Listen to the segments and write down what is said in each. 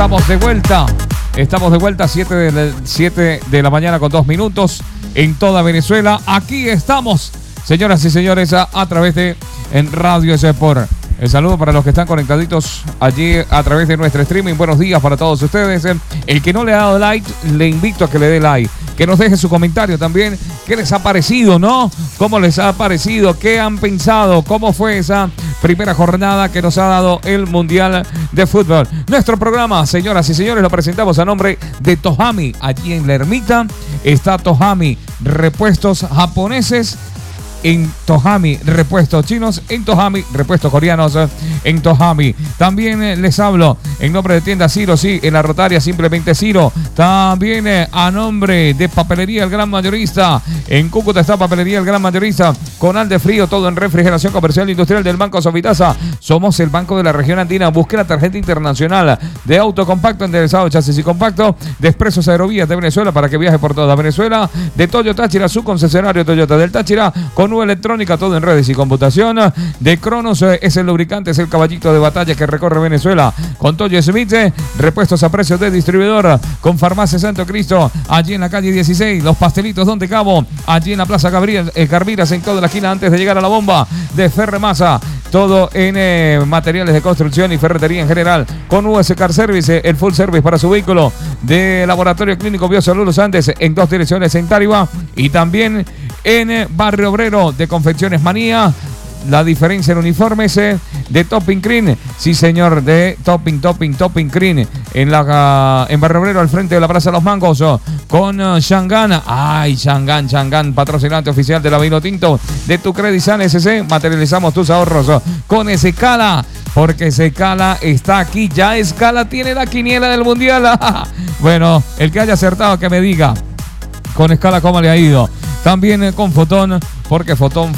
Estamos de vuelta. Estamos de vuelta, 7 de la mañana con 2 minutos en toda Venezuela. Aquí estamos, señoras y señores, a través de en Radio Sport. El saludo para los que están conectaditos allí a través de nuestro streaming. Buenos días para todos ustedes. El que no le ha dado like, le invito a que le dé like. Que nos deje su comentario también. ¿Qué les ha parecido, no? ¿Cómo les ha parecido? ¿Qué han pensado? ¿Cómo fue esa primera jornada que nos ha dado el Mundial de Fútbol? Nuestro programa, señoras y señores, lo presentamos a nombre de Tohami. Allí en la Ermita está Tohami, repuestos japoneses. En Tohami, repuestos chinos. En Tohami, repuestos coreanos. En Tohami. También les hablo en nombre de tienda Ciro, sí, en la Rotaria, simplemente Ciro. También a nombre de Papelería El Gran Mayorista. En Cúcuta está Papelería El Gran Mayorista. Con Alde Frío, todo en refrigeración comercial e industrial del Banco Sovitasa. Somos el banco de la región andina. Busque la tarjeta internacional de auto compacto, enderezado, chasis y compacto. De Expresos Aerovías de Venezuela para que viaje por toda Venezuela. De Toyo Táchira, su concesionario Toyota del Táchira. Con electrónica, todo en redes y computación. De Cronos es el lubricante, es el caballito de batalla que recorre Venezuela. Con Toyo Smith, repuestos a precios de distribuidor. Con Farmacia Santo Cristo, allí en la calle 16. Los pastelitos Donde Cabo, allí en la Plaza Carmiras, en toda la esquina antes de llegar a la bomba. De Ferremasa, todo en materiales de construcción y ferretería en general. Con US Car Service, el full service para su vehículo. De Laboratorio Clínico Biosalud Los Andes, en 2 direcciones en Tariba. Y también en Barrio Obrero, de Confecciones Manía. La diferencia en uniformes de Topping Cream. Sí, señor, de Topping Cream. En Barrio Obrero, al frente de la Plaza de los Mangos. Con Shangan. Ay, Shangan, patrocinante oficial de la Vino Tinto. De Tu Credit San SC. Materializamos tus ahorros con Escala. Porque Escala está aquí. Ya Escala tiene la quiniela del Mundial. Bueno, el que haya acertado que me diga. Con Escala, ¿cómo le ha ido? También con Fotón, porque Fotón.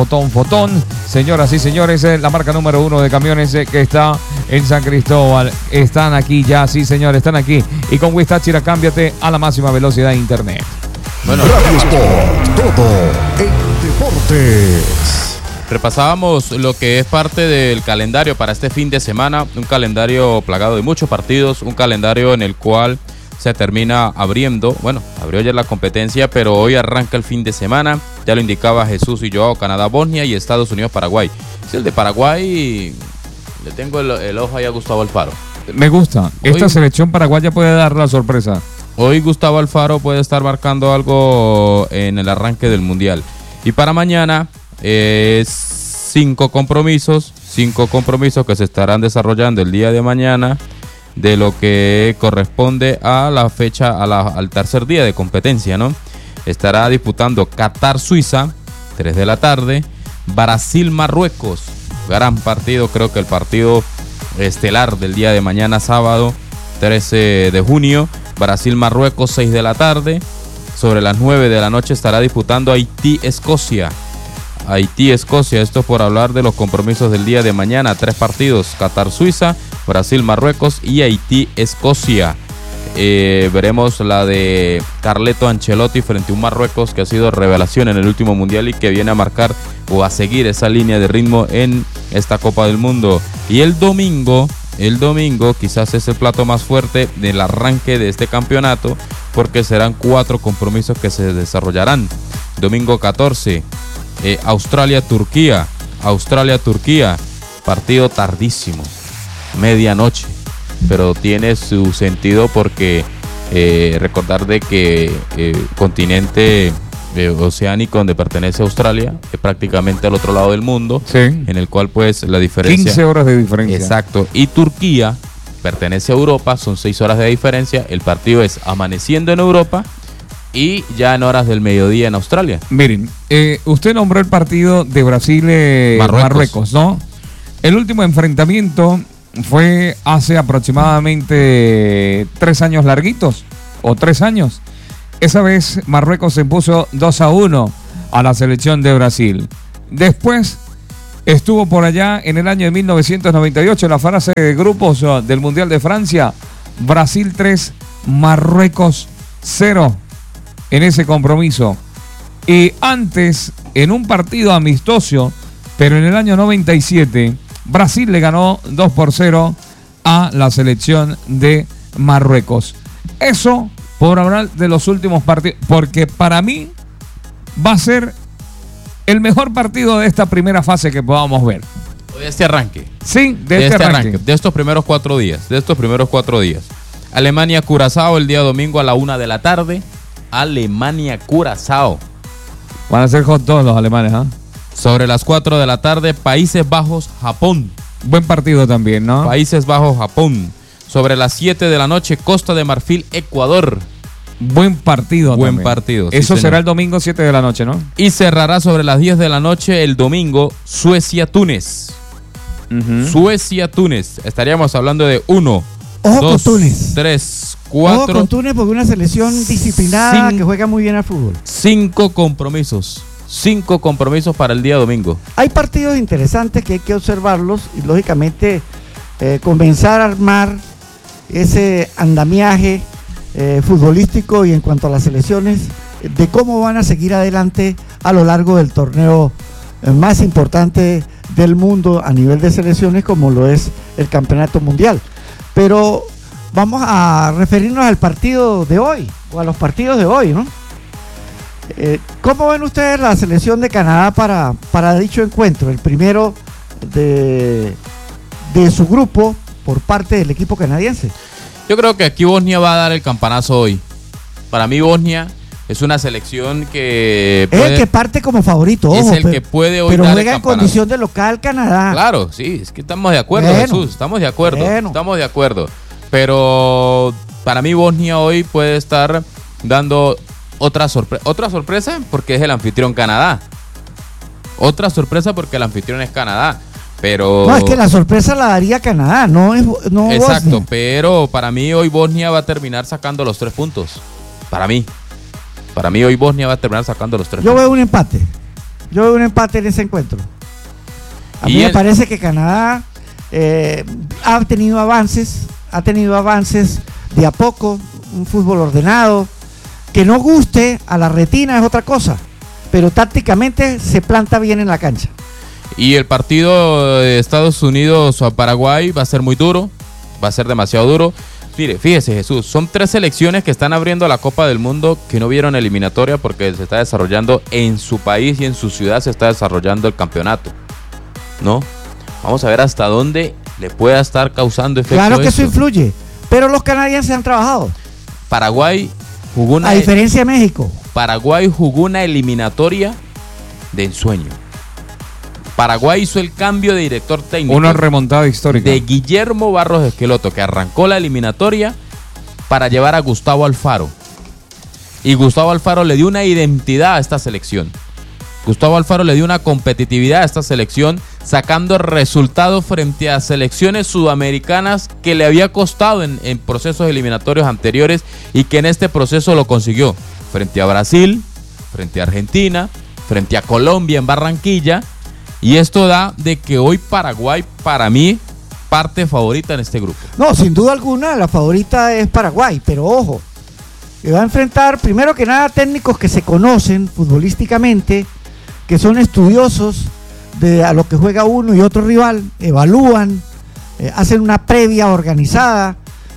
Señoras y señores, la marca número 1 de camiones que está en San Cristóbal. Están aquí ya, sí señores, están aquí. Y con Wiz Táchira, cámbiate a la máxima velocidad de internet. Bueno, Radio Sport, todo en deportes. Repasábamos lo que es parte del calendario para este fin de semana. Un calendario plagado de muchos partidos, un calendario en el cual se termina abriendo, bueno, abrió ayer la competencia, pero hoy arranca el fin de semana. Ya lo indicaba Jesús y Joao, Canadá, Bosnia y Estados Unidos, Paraguay. Si el de Paraguay, le tengo el ojo ahí a Gustavo Alfaro. Me gusta. Esta selección paraguaya puede dar la sorpresa. Hoy Gustavo Alfaro puede estar marcando algo en el arranque del Mundial. Y para mañana, 5 compromisos que se estarán desarrollando el día de mañana, de lo que corresponde a la fecha, al tercer día de competencia, ¿no? Estará disputando Qatar-Suiza, 3 de la tarde, Brasil-Marruecos, gran partido, creo que el partido estelar del día de mañana sábado, 13 de junio, Brasil-Marruecos, 6 de la tarde, sobre las 9 de la noche estará disputando Haití-Escocia, esto por hablar de los compromisos del día de mañana, 3 partidos, Qatar-Suiza, Brasil-Marruecos y Haití-Escocia. Veremos la de Carleto Ancelotti frente a un Marruecos que ha sido revelación en el último Mundial y que viene a marcar o a seguir esa línea de ritmo en esta Copa del Mundo. Y el domingo quizás es el plato más fuerte del arranque de este campeonato, porque serán 4 compromisos que se desarrollarán. Domingo 14, Australia-Turquía, partido tardísimo, medianoche, pero tiene su sentido porque recordar de que continente oceánico donde pertenece Australia es prácticamente al otro lado del mundo, sí, en el cual pues la diferencia, 15 horas de diferencia. Exacto, y Turquía pertenece a Europa, son 6 horas de diferencia, el partido es amaneciendo en Europa y ya en horas del mediodía en Australia. Miren, usted nombró el partido de Brasil-Marruecos, ¿no? El último enfrentamiento fue hace aproximadamente 3 años larguitos, o 3 años. Esa vez Marruecos se impuso 2-1 a la selección de Brasil. Después estuvo por allá en el año de 1998 en la fase de grupos del Mundial de Francia. Brasil 3, Marruecos 0 en ese compromiso. Y antes, en un partido amistoso, pero en el año 97, Brasil le ganó 2-0 a la selección de Marruecos. Eso por hablar de los últimos partidos, porque para mí va a ser el mejor partido de esta primera fase que podamos ver. De este arranque. Sí, de este arranque. De estos primeros 4 días. Alemania-Curazao el día domingo a la 1 de la tarde. Alemania-Curazao. Van a ser hot dogs los alemanes, ¿ah? Sobre las 4 de la tarde, Países Bajos-Japón. Buen partido también, ¿no? Países Bajos-Japón. Sobre las 7 de la noche, Costa de Marfil-Ecuador. Buen partido. Buen también. partido. Eso sí, será el domingo 7 de la noche, ¿no? Y cerrará sobre las 10 de la noche el domingo, Suecia-Túnez. Suecia-Túnez. Estaríamos hablando de 1, Ojo 2, con Túnez. 3, Ojo 4. con Túnez porque es una selección disciplinada que juega muy bien al fútbol. 5 compromisos. 5 compromisos para el día domingo. Hay partidos interesantes que hay que observarlos y lógicamente comenzar a armar ese andamiaje futbolístico y en cuanto a las selecciones de cómo van a seguir adelante a lo largo del torneo más importante del mundo a nivel de selecciones como lo es el Campeonato Mundial. Pero vamos a referirnos al partido de hoy o a los partidos de hoy, ¿no? ¿Cómo ven ustedes la selección de Canadá para dicho encuentro? El primero de su grupo por parte del equipo canadiense. Yo creo que aquí Bosnia va a dar el campanazo hoy. Para mí Bosnia es una selección que es el que parte como favorito, ojo, es el que puede hoy pero dar juega el en condición de local Canadá. Claro, sí, es que estamos de acuerdo, bueno, Jesús, estamos de acuerdo, bueno. estamos de acuerdo. Pero para mí Bosnia hoy puede estar dando otra sorpresa porque es el anfitrión Canadá. Otra sorpresa porque el anfitrión es Canadá. Pero no, es que la sorpresa la daría Canadá, no exacto, Bosnia. Pero para mí hoy Bosnia va a terminar sacando los 3 puntos. Para mí hoy Bosnia va a terminar sacando los 3 Yo puntos. veo un empate en ese encuentro. A mí me parece que Canadá ha tenido avances de a poco, un fútbol ordenado, que no guste a la retina es otra cosa, pero tácticamente se planta bien en la cancha. Y el partido de Estados Unidos a Paraguay va a ser muy duro, va a ser demasiado duro. Mire, fíjese Jesús, son 3 selecciones que están abriendo la Copa del Mundo que no vieron eliminatoria porque se está desarrollando en su país y en su ciudad se está desarrollando el campeonato, ¿no? Vamos a ver hasta dónde le pueda estar causando efecto. Claro que eso influye, pero los canadienses han trabajado. Paraguay jugó a diferencia de México. Paraguay jugó una eliminatoria de ensueño. Paraguay hizo el cambio de director técnico. Una remontada histórica. De Guillermo Barros Esqueloto, que arrancó la eliminatoria para llevar a Gustavo Alfaro. Y Gustavo Alfaro le dio una identidad a esta selección. Gustavo Alfaro le dio una competitividad a esta selección, sacando resultados frente a selecciones sudamericanas que le había costado en procesos eliminatorios anteriores y que en este proceso lo consiguió. Frente a Brasil, frente a Argentina, frente a Colombia en Barranquilla. Y esto da de que hoy Paraguay, para mí, parte favorita en este grupo. No, sin duda alguna, la favorita es Paraguay, pero ojo, que va a enfrentar primero que nada técnicos que se conocen futbolísticamente, que son estudiosos de a lo que juega uno y otro rival, evalúan, hacen una previa organizada.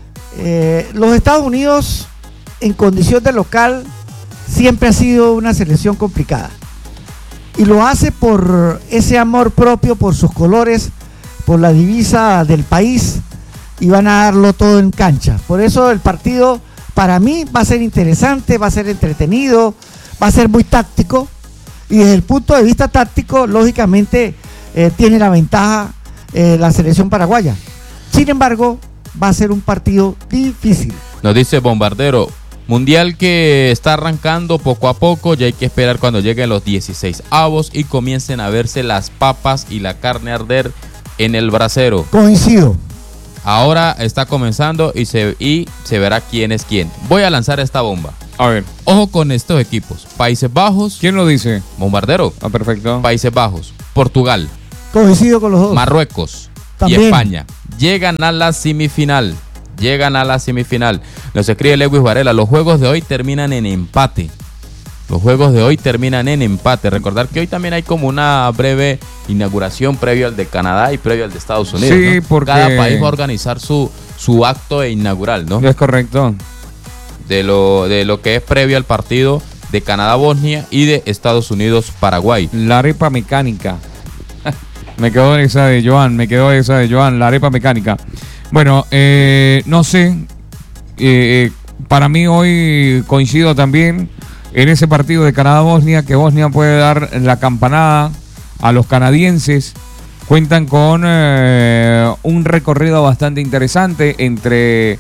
Los Estados Unidos, en condición de local, siempre ha sido una selección complicada. Y lo hace por ese amor propio, por sus colores, por la divisa del país, y van a darlo todo en cancha. Por eso el partido para mí va a ser interesante, va a ser entretenido, va a ser muy táctico, y desde el punto de vista táctico, lógicamente, tiene la ventaja la selección paraguaya. Sin embargo, va a ser un partido difícil. Nos dice Bombardero, mundial que está arrancando poco a poco, ya hay que esperar cuando lleguen los 16avos y comiencen a verse las papas y la carne arder en el brasero. Coincido. Ahora está comenzando y se verá quién es quién. Voy a lanzar esta bomba. A ver. Ojo con estos equipos. Países Bajos. ¿Quién lo dice? Bombardero. Ah, perfecto. Países Bajos. Portugal. Coincido con los dos. Marruecos. También. Y España. Llegan a la semifinal. Nos escribe Lewis Varela. Los juegos de hoy terminan en empate. Los juegos de hoy terminan en empate. Recordar que hoy también hay como una breve inauguración previo al de Canadá y previo al de Estados Unidos. Sí, ¿no? porque cada país va a organizar su acto inaugural, ¿no? Es correcto. De lo que es previo al partido de Canadá-Bosnia y de Estados Unidos-Paraguay. La arepa mecánica. Me quedó esa de Joan, la arepa mecánica. Bueno, no sé. Para mí hoy coincido también en ese partido de Canadá-Bosnia, que Bosnia puede dar la campanada a los canadienses. Cuentan con un recorrido bastante interesante entre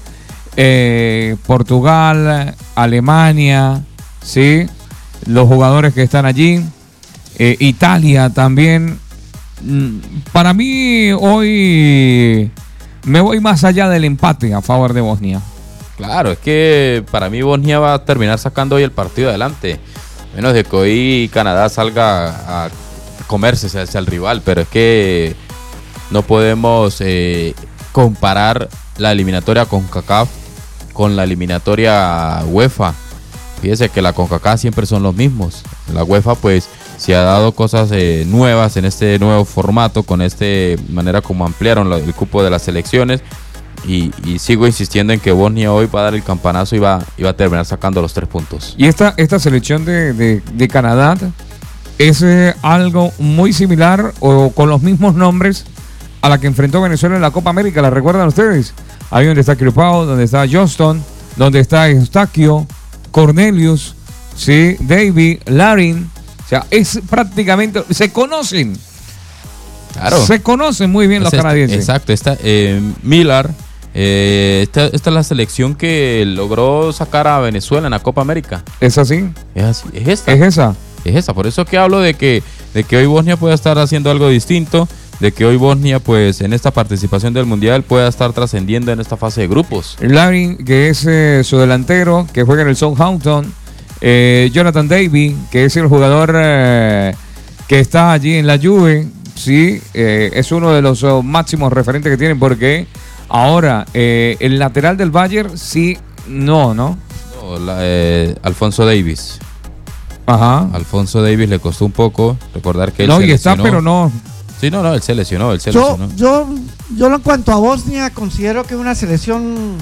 Portugal, Alemania, ¿sí? Los jugadores que están allí, Italia también. Para mí hoy me voy más allá del empate a favor de Bosnia. Claro, es que para mí Bosnia va a terminar sacando hoy el partido adelante. Menos de que hoy Canadá salga a comerse hacia el rival, pero es que no podemos comparar la eliminatoria CONCACAF con la eliminatoria UEFA. Fíjese que la CONCACAF siempre son los mismos. La UEFA pues se ha dado cosas nuevas en este nuevo formato, con manera como ampliaron el cupo de las selecciones. Y sigo insistiendo en que Bosnia hoy va a dar el campanazo y va a terminar sacando los 3 puntos. Y esta selección de Canadá es algo muy similar o con los mismos nombres a la que enfrentó Venezuela en la Copa América. ¿La recuerdan ustedes? Ahí donde está Cripao, donde está Johnston, donde está Eustaquio, Cornelius, ¿sí? Davy, Larin. O sea, es prácticamente... Se conocen. Claro. Se conocen muy bien los canadienses. Exacto. Millar. Esta es la selección que logró sacar a Venezuela en la Copa América. ¿Es así? Es así. Es esta. ¿Es esa? Es esa. Por eso que hablo de que hoy Bosnia pueda estar haciendo algo distinto. De que hoy Bosnia, pues, en esta participación del Mundial pueda estar trascendiendo en esta fase de grupos. Larin, que es su delantero, que juega en el Southampton. Jonathan Davy, que es el jugador que está allí en la Juve. Sí, es uno de los máximos referentes que tienen, porque ahora el lateral del Bayern sí, no. Alfonso Davies. Ajá. Alfonso Davies le costó un poco. Recordar que él no, se y lesionó. está, pero no. Sí, no, él se lesionó. Yo en cuanto a Bosnia considero que es una selección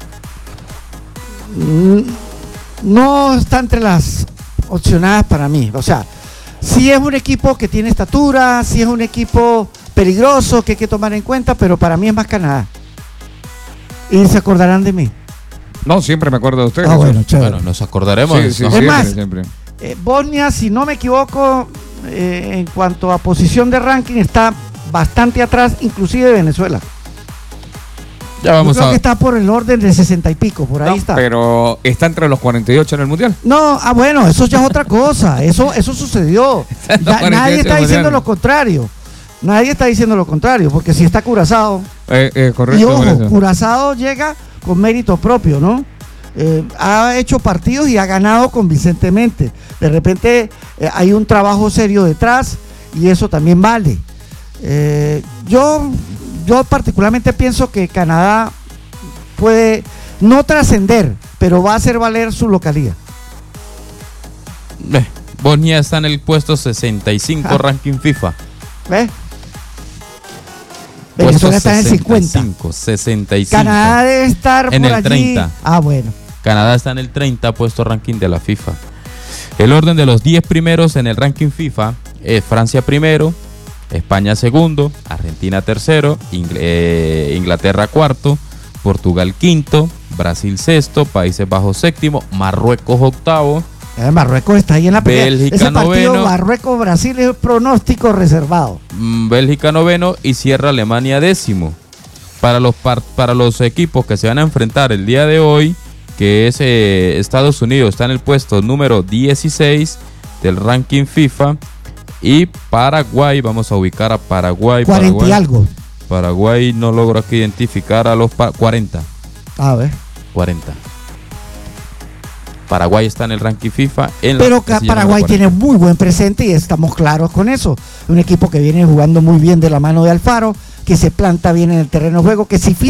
no está entre las opcionadas para mí. O sea, sí es un equipo que tiene estatura, sí es un equipo peligroso que hay que tomar en cuenta, pero para mí es más Canadá. Y se acordarán de mí. No, siempre me acuerdo de ustedes. Bueno, chévere. Bueno, nos acordaremos. Sí, ¿no? Es más, siempre. Bosnia, si no me equivoco, en cuanto a posición de ranking, está bastante atrás, inclusive de Venezuela. Ya vamos Yo creo que está por el orden de 60 y pico, por ahí No, está. pero está entre los 48 en el Mundial. No, bueno, eso ya es otra cosa. Eso sucedió. Nadie está diciendo lo contrario. Nadie está diciendo lo contrario, porque si está Curazao. Correcto. Y ojo, Vanessa. Curazao llega con mérito propio, ¿no? Ha hecho partidos y ha ganado convincentemente. De repente hay un trabajo serio detrás y eso también vale. Yo particularmente pienso que Canadá puede no trascender, pero va a hacer valer su localía. Bosnia está en el puesto 65 ranking FIFA. ¿Ves? Puesto Venezuela está en el 50. 65. Canadá debe estar en por el allí. 30. Ah, bueno. Canadá está en el 30 puesto ranking de la FIFA. El orden de los 10 primeros en el ranking FIFA es Francia primero, España segundo, Argentina tercero, Inglaterra cuarto, Portugal quinto, Brasil sexto, Países Bajos séptimo, Marruecos octavo. Marruecos está ahí en la pelea. Bélgica Ese partido noveno. Marruecos-Brasil es pronóstico reservado. Bélgica noveno y cierra Alemania décimo. Para los equipos que se van a enfrentar el día de hoy, que es Estados Unidos, está en el puesto número 16 del ranking FIFA. Y Paraguay, vamos a ubicar a Paraguay. 40 y algo. Paraguay no logro aquí identificar a los 40. A ver. 40. Paraguay está en el ranking FIFA. Pero Paraguay tiene muy buen presente y estamos claros con eso. Un equipo que viene jugando muy bien de la mano de Alfaro, que se planta bien en el terreno de juego, que si